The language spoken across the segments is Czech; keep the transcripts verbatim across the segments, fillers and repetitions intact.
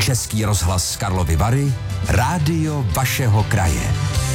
Český rozhlas Karlovy Vary, rádio vašeho kraje.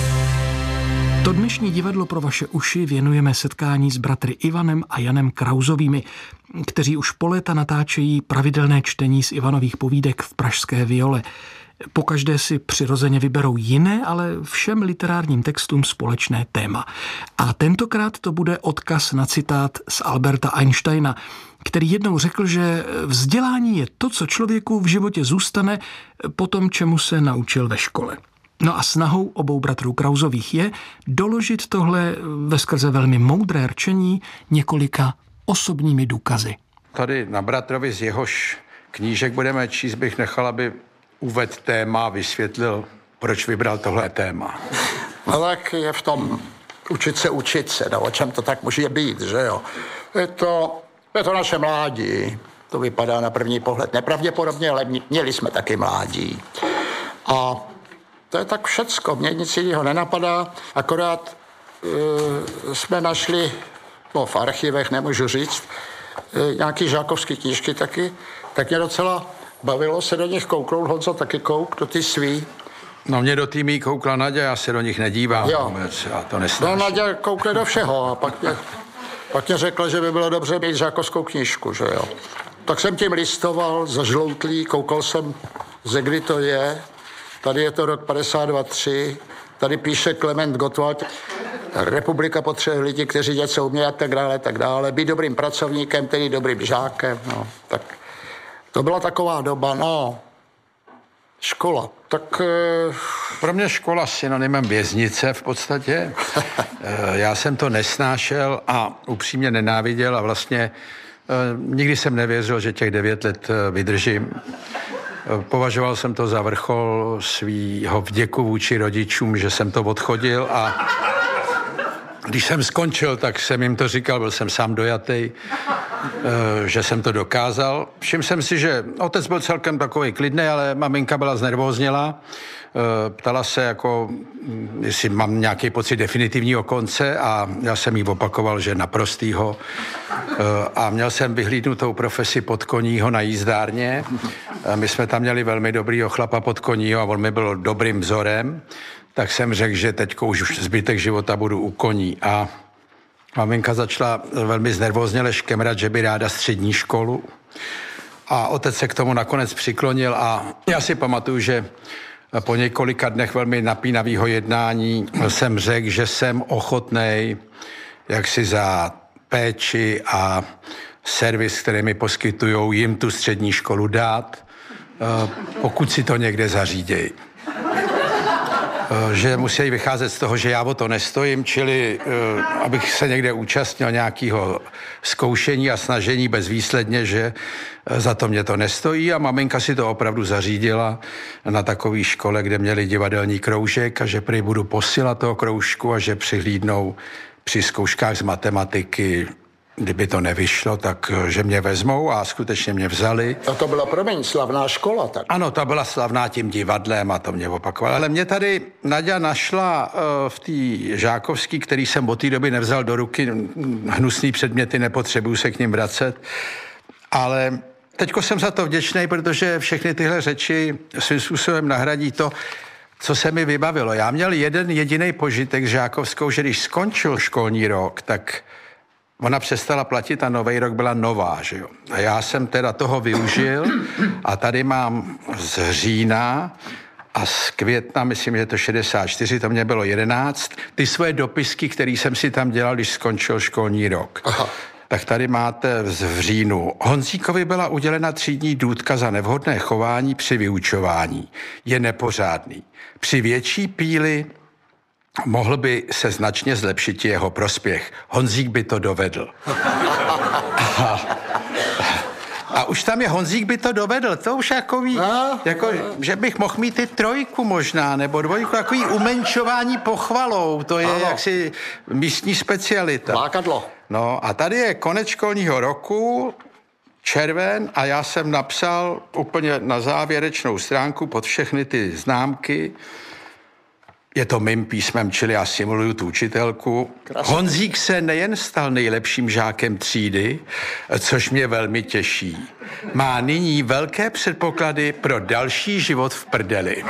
To dnešní divadlo pro vaše uši věnujeme setkání s bratry Ivanem a Janem Krausovými, kteří už po léta natáčejí pravidelné čtení z Ivanových povídek v pražské Viole. Pokaždé si přirozeně vyberou jiné, ale všem literárním textům společné téma. A tentokrát to bude odkaz na citát z Alberta Einsteina, který jednou řekl, že vzdělání je to, co člověku v životě zůstane po tom, čemu se naučil ve škole. No a snahou obou bratrů Krausových je doložit tohle veskrze velmi moudré rčení několika osobními důkazy. Tady na bratrovi z jehož knížek budeme číst, bych nechal, aby uvedl téma, vysvětlil, proč vybral tohle téma. No tak je v tom učit se, učit se, no o čem to tak může být, že jo. Je to, je to naše mládí, to vypadá na první pohled nepravděpodobně, ale měli jsme taky mládí. A to je tak všecko, mě nic jiného nenapadá, akorát e, jsme našli, no v archivech nemůžu říct, e, nějaký žákovský knížky taky, tak mě docela bavilo se do nich kouknout. Honzo, taky kouk do ty svý. No mě do týmí koukla Naďa, já se do nich nedívám vůbec, já to nesnáším. No Naďa koukne do všeho a pak mě, pak mě řekla, že by bylo dobře mít žákovskou knížku, že jo. Tak jsem tím listoval, zažloutlý, koukal jsem, ze kdy to je. Tady je to rok padesát dva tři, tady píše Klement Gottwald, republika potřebuje lidi, kteří něco umějí a tak dále, tak dále, být dobrým pracovníkem, tedy dobrým žákem, no, tak to byla taková doba, no, škola, tak... E... Pro mě škola synonymem věznice v podstatě, e, já jsem to nesnášel a upřímně nenáviděl a vlastně e, nikdy jsem nevěřil, že těch devět let vydržím. Považoval jsem to za vrchol svýho vděku vůči rodičům, že jsem to odchodil a když jsem skončil, tak jsem jim to říkal, byl jsem sám dojatý, že jsem to dokázal. Všiml jsem si, že otec byl celkem takový klidný, ale maminka byla znervóznělá. Ptala se, jako, jestli mám nějaký pocit definitivního konce a já jsem jí opakoval, že naprostýho. A měl jsem vyhlídnutou profesi podkoního na jízdárně. My jsme tam měli velmi dobrýho chlapa podkoního a on mi byl dobrým vzorem. Tak jsem řekl, že teďko už zbytek života budu u koní. A maminka začala velmi znervózněle škemrat, že by ráda střední školu. A otec se k tomu nakonec přiklonil a já si pamatuju, že po několika dnech velmi napínavého jednání jsem řekl, že jsem ochotnej jak si za péči a servis, který mi poskytujou, jim tu střední školu dát, pokud si to někde zařídějí. Že musí vycházet z toho, že já o to nestojím, čili abych se někde účastnil nějakého zkoušení a snažení bezvýsledně, že za to mě to nestojí a maminka si to opravdu zařídila na takové škole, kde měli divadelní kroužek a že prý budu posílat toho kroužku a že přihlídnou při zkouškách z matematiky, kdyby to nevyšlo, tak že mě vezmou a skutečně mě vzali. A to byla, promiň, slavná škola, tak? Ano, ta byla slavná tím divadlem a to mě opakovalo. Ale mě tady Naďa našla uh, v té žákovský, který jsem od té doby nevzal do ruky, hnusný předměty, nepotřebuju se k ním vracet, ale teďko jsem za to vděčný, protože všechny tyhle řeči svým způsobem nahradí to, co se mi vybavilo. Já měl jeden jediný požitek s žákovskou, že když skončil školní rok, tak ona přestala platit a nový rok byla nová, že jo. A já jsem teda toho využil a tady mám z října a z května, myslím, že to šedesát čtyři, to mě bylo jedenáct, ty svoje dopisky, které jsem si tam dělal, když skončil školní rok. Aha. Tak tady máte v říjnu. Honzíkovi byla udělena třídní důtka za nevhodné chování při vyučování. Je nepořádný. Při větší píli mohl by se značně zlepšit jeho prospěch. Honzík by to dovedl. A, a už tam je Honzík by to dovedl. To už jakový, jako, že bych mohl mít i trojku možná, nebo dvojku, takový umenšování pochvalou. To je ano. Jaksi místní specialita. Lákadlo. No a tady je konec školního roku, červen, a já jsem napsal úplně na závěrečnou stránku pod všechny ty známky: Je to mým písmem, čili já simuluju tu učitelku. Krásný. Honzík se nejen stal nejlepším žákem třídy, což mě velmi těší. Má nyní velké předpoklady pro další život v prdeli.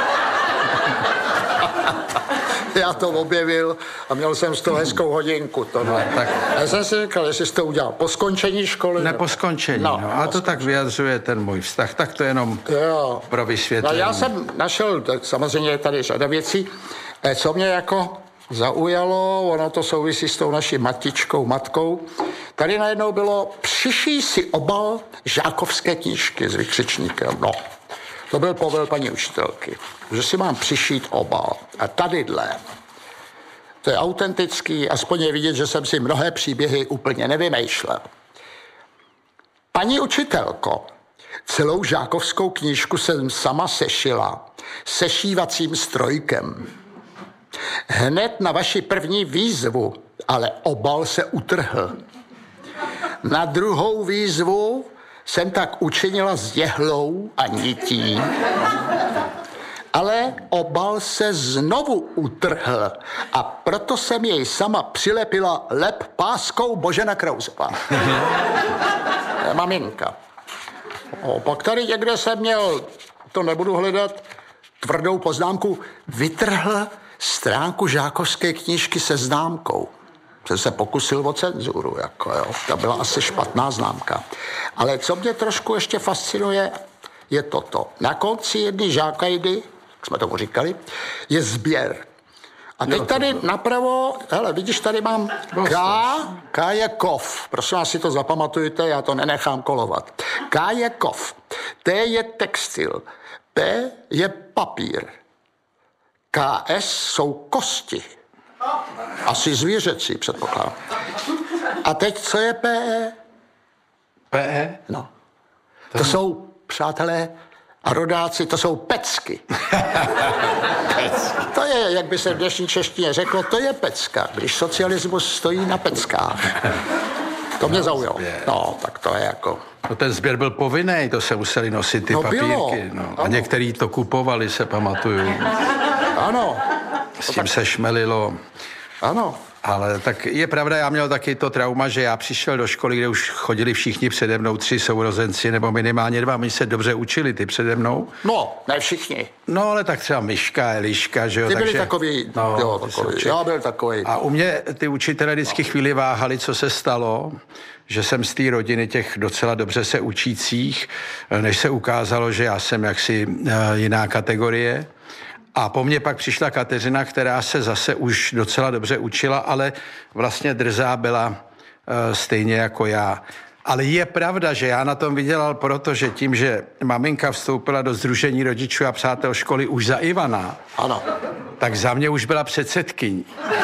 Já to objevil a měl jsem z toho hezkou hodinku. Tohle. No, tak... Já jsem si říkal, jestli jsi to udělal po skončení školy. Ne, po skončení, no. no. A to tak vyjadřuje ten můj vztah. Tak to jenom jo. pro vysvětlení. No, já jsem našel, tak samozřejmě tady řada věcí, co mě jako zaujalo, ono to souvisí s tou naší matičkou, matkou. Tady najednou bylo přišij si obal žákovské knížky s vykřičníkem. No. To byl povel paní učitelky, že si mám přišít obal. A tadyhle, to je autentický, aspoň je vidět, že jsem si mnohé příběhy úplně nevymýšlel. Paní učitelko, celou žákovskou knížku jsem sama sešila sešívacím strojkem. Hned na vaši první výzvu, ale obal se utrhl. Na druhou výzvu jsem tak učinila s jehlou a nití, ale obal se znovu utrhl a proto jsem jej sama přilepila lep páskou Božena Krauzová. Maminka. O, pak tady někde jsem měl, to nebudu hledat, tvrdou poznámku, vytrhl stránku žákovské knížky se známkou. Jsem se pokusil o cenzuru, jako jo. To byla asi špatná známka. Ale co mě trošku ještě fascinuje, je toto. Na konci jedné žákajdy, jak jsme tomu říkali, je sběr. A teď tady napravo, hele, vidíš, tady mám K, K je kov. Prosím vás, si to zapamatujte, já to nenechám kolovat. K je kov, T je textil, P je papír, K S jsou kosti. Asi zvířecí, předpokládám. A teď co je P E? P E? No. To, to jsou, přátelé a rodáci, to jsou pecky. Pecky. To je, jak by se v dnešní češtině řeklo, to je pecka, když socialismus stojí na peckách. To mě zaujalo. No, tak to je jako... No ten sběr byl povinný, to se museli nosit ty no, papírky. No. A některý to kupovali, se pamatuju. Ano. S tím se šmelilo. Ano. Ale tak je pravda, já měl taky to trauma, že já přišel do školy, kde už chodili všichni přede mnou, tři sourozenci, nebo minimálně dva, my se dobře učili, ty přede mnou. No, ne všichni. No, ale tak třeba Myška, Eliška, že jo. Ty byli takže, takový, no, jo, takový, já byl takový. A u mě ty učitelé vždycky chvíli váhali, co se stalo, že jsem z té rodiny těch docela dobře se učících, než se ukázalo, že já jsem jaksi jiná kategorie. A po mně pak přišla Kateřina, která se zase už docela dobře učila, ale vlastně drzá byla uh, stejně jako já. Ale je pravda, že já na tom vydělal, protože tím, že maminka vstoupila do Sdružení rodičů a přátel školy už za Ivana, ano. Tak za mě už byla předsedkyní.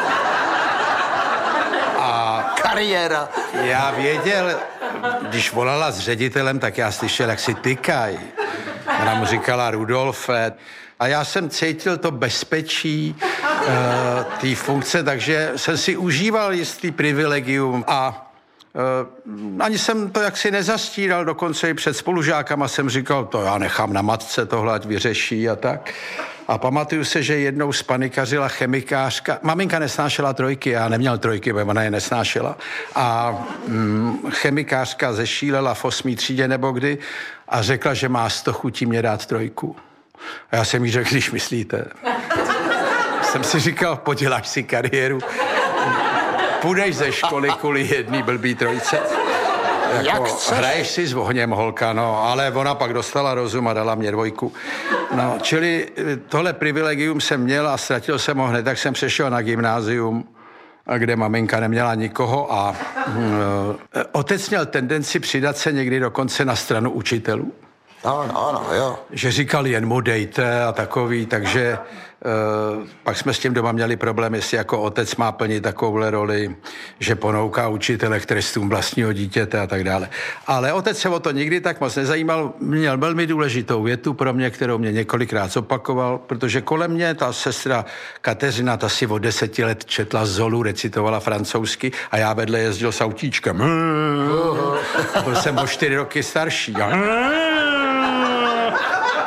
A kariéra. Já věděl, když volala s ředitelem, tak já slyšel, jak si tykaj. Ona mu říkala Rudolfe. A já jsem cítil to bezpečí uh, té funkce, takže jsem si užíval jistý privilegium a uh, ani jsem to jaksi nezastíral, dokonce i před spolužákama jsem říkal, to já nechám na matce, tohle ať vyřeší a tak. A pamatuju se, že jednou spanikařila chemikářka, maminka nesnášela trojky, já neměl trojky, bo ona je nesnášela. A mm, chemikářka zešílela v osmý třídě nebo kdy a řekla, že má sto chutí mě dát trojku. A já jsem jí řekl, když myslíte. Jsem si říkal, poděláš si kariéru, půjdeš ze školy kvůli jedný blbý trojce. Jako, hraješ si s ohněm, holka, no, ale ona pak dostala rozum a dala mě dvojku. No, čili tohle privilegium jsem měl a ztratil jsem ho hned, tak jsem přešel na gymnázium, kde maminka neměla nikoho a mm, otec měl tendenci přidat se někdy dokonce na stranu učitelů. Ano, ano, jo. Že říkal, jen mu dejte a takový, takže e, pak jsme s tím doma měli problém, jestli jako otec má plnit takovouhle roli, že ponouká učitele k trestům vlastního dítěte a tak dále. Ale otec se o to nikdy tak moc nezajímal, měl velmi důležitou větu pro mě, kterou mě několikrát zopakoval, protože kolem mě ta sestra Kateřina, ta si od deseti let četla Zolu, recitovala francouzsky a já vedle jezdil s autíčkem. Byl jsem o čtyři roky starší. No,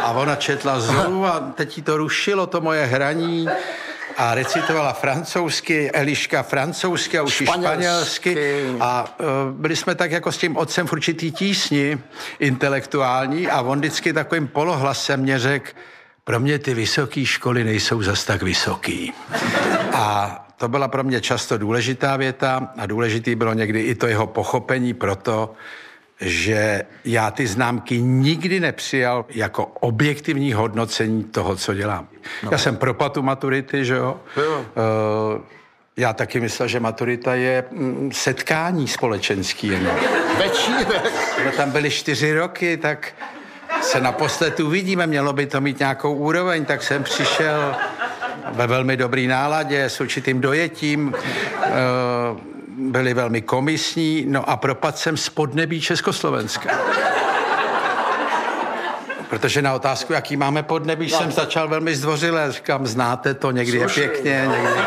a ona četla Zolu a teď jí to rušilo, to moje hraní. A recitovala francouzsky, Eliška francouzsky a už i španělsky. A uh, byli jsme tak jako s tím otcem v určitý tísni intelektuální a on vždycky takovým polohlasem mě řekl, pro mě ty vysoké školy nejsou zas tak vysoký. A to byla pro mě často důležitá věta a důležitý bylo někdy i to jeho pochopení proto, že já ty známky nikdy nepřijal jako objektivní hodnocení toho, co dělám. No. Já jsem propad u maturity, že jo? jo. Uh, já taky myslel, že maturita je mm, setkání společenský. Večírek. No, tam byly čtyři roky, tak se naposled uvidíme, mělo by to mít nějakou úroveň, tak jsem přišel ve velmi dobrý náladě, s určitým dojetím, uh, byli velmi komisní, no a propadl jsem z podnebí Československa. Protože na otázku, jaký máme podnebí, no. jsem začal velmi zdvořile. Říkám, znáte to, někdy Slušný, je pěkně, no. někdy...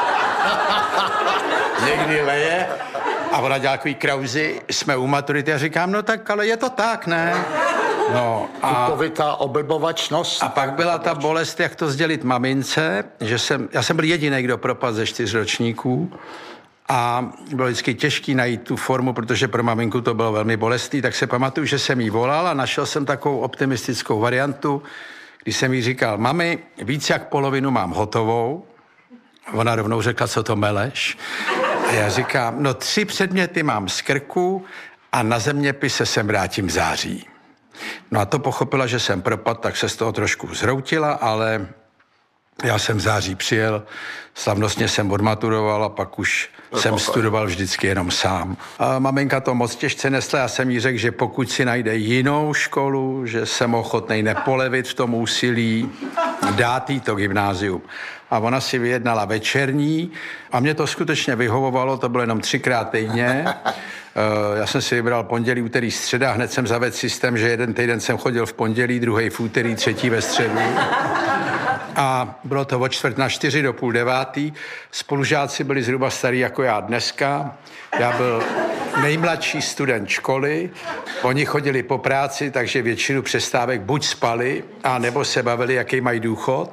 někdy leje. A ona dělá takový krauzy, jsme u maturity a říkám, no tak, ale je to tak, ne? No a... Kupovitá oblbovačnost. A pak byla ta bolest, jak to sdělit mamince, že jsem, já jsem byl jediný, kdo propadl ze čtyř ročníků. A bylo vždycky těžký najít tu formu, protože pro maminku to bylo velmi bolestný, tak se pamatuju, že jsem jí volal a našel jsem takovou optimistickou variantu, když jsem jí říkal, mami, víc jak polovinu mám hotovou. Ona rovnou řekla, co to meleš. A já říkám, no tři předměty mám z krku a na zeměpise se vrátím v září. No a to pochopila, že jsem propadl, tak se z toho trošku zhroutila, ale já jsem v září přijel, slavnostně jsem odmaturoval a pak už jsem studoval vždycky jenom sám. A maminka to moc těžce nesla, já jsem jí řekl, že pokud si najde jinou školu, že jsem ochotnej nepolevit v tom úsilí, dát jí to gymnázium. A ona si vyjednala večerní a mě to skutečně vyhovovalo, to bylo jenom třikrát týdně. Já jsem si vybral pondělí, úterý, středa, hned jsem zavedl systém, že jeden týden jsem chodil v pondělí, druhý v úterý, třetí ve středu. A bylo to od čtvrt na čtyři do půl devátý. Spolužáci byli zhruba starý jako já dneska. Já byl nejmladší student školy. Oni chodili po práci, takže většinu přestávek buď spali, a nebo se bavili, jaký mají důchod.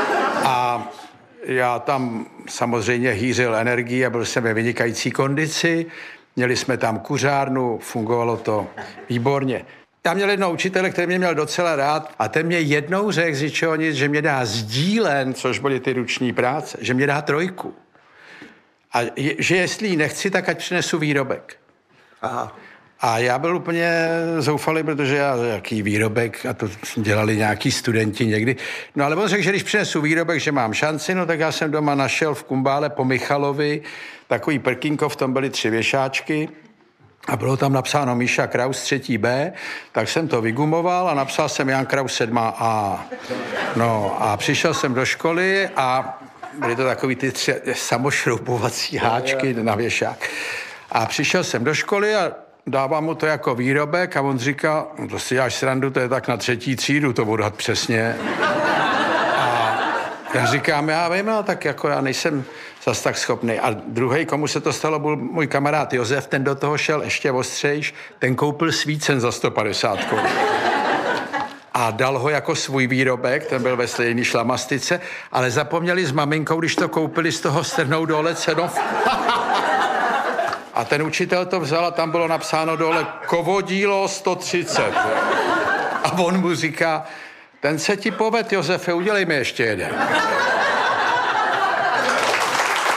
A já tam samozřejmě hýřil energii a byl jsem ve vynikající kondici. Měli jsme tam kuřárnu, fungovalo to výborně. Já měl jednoho učitele, který mě měl docela rád a ten mě jednou řekl z ničeho nic, že mě dá sdílen, což byly ty ruční práce, že mě dá trojku. A je, že jestli ji nechci, tak ať přinesu výrobek. Aha. A já byl úplně zoufalý, protože já, jaký výrobek, a to dělali nějaký studenti někdy. No ale on řekl, že když přinesu výrobek, že mám šanci, no tak já jsem doma našel v Kumbále po Michalovi takový prkínko, v tom byly tři věšáčky a bylo tam napsáno Míša Kraus třetí B, tak jsem to vygumoval a napsal jsem Jan Kraus sedmá A. No a přišel jsem do školy a byly to takový ty tři samošroubovací háčky na věšák. A přišel jsem do školy a dávám mu to jako výrobek a on říká, no to si děláš srandu, to je tak na třetí třídu, to budu dát přesně. A já říkám, já vím, no, tak jako já nejsem zas tak schopný. A druhý, komu se to stalo, byl můj kamarád Josef, ten do toho šel ještě ostřejš, ten koupil svícen za sto padesát korun. A dal ho jako svůj výrobek, ten byl ve stejný šlamastice, ale zapomněli s maminkou, když to koupili, z toho strhnout dole cenov. A ten učitel to vzal a tam bylo napsáno dole kovodílo sto třicet. A on mu říká, ten se ti poved, Josefe, udělej mi ještě jeden.